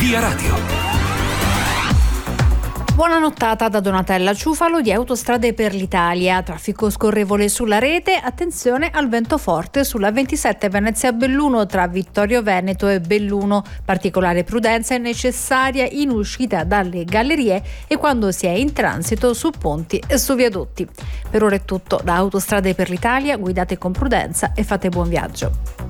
Via Radio. Buona nottata da Donatella Ciufalo di Autostrade per l'Italia. Traffico scorrevole sulla rete, attenzione al vento forte sulla 27 Venezia-Belluno tra Vittorio Veneto e Belluno. Particolare prudenza è necessaria in uscita dalle gallerie e quando si è in transito su ponti e su viadotti. Per ora è tutto da Autostrade per l'Italia, guidate con prudenza e fate buon viaggio.